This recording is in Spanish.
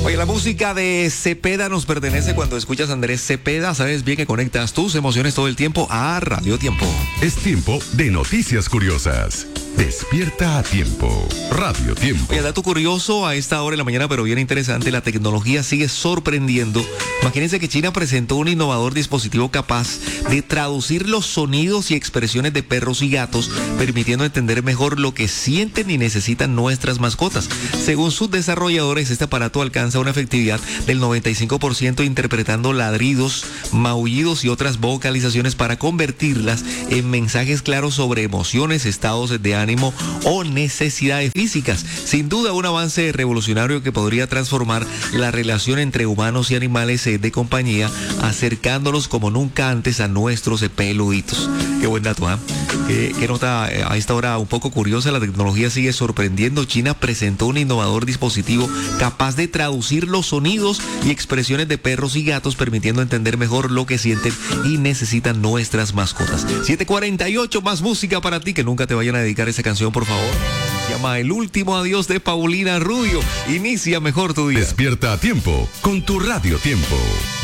Oye, la música de Cepeda nos pertenece. Cuando escuchas a Andrés Cepeda, sabes bien que conectas tus emociones todo el tiempo a Radio Tiempo. Es tiempo de noticias curiosas. Despierta a tiempo. Radio Tiempo. Oye, dato curioso a esta hora de la mañana, pero bien interesante, la tecnología sigue sorprendiendo. Imagínense que China presentó un innovador dispositivo capaz de traducir los sonidos y expresiones de perros y gatos, permitiendo entender mejor lo que sienten y necesitan nuestras mascotas. Según sus desarrolladores, este aparato alcanza una efectividad del 95% interpretando ladridos, maullidos y otras vocalizaciones para convertirlas en mensajes claros sobre emociones, estados de ánimo o necesidades físicas. Sin duda un avance revolucionario que podría transformar la relación entre humanos y animales de compañía, acercándonos como nunca antes a nuestros peluditos. Qué buen dato, ¿eh? Qué nota a esta hora un poco curiosa. La tecnología sigue sorprendiendo. China presentó un innovador dispositivo capaz de traducir los sonidos y expresiones de perros y gatos, permitiendo entender mejor lo que sienten y necesitan nuestras mascotas. 7:48, más música para ti. Que nunca te vayan a dedicar esa canción, por favor. Se llama El Último Adiós de Paulina Rubio. Inicia mejor tu día. Despierta a tiempo con tu Radio Tiempo.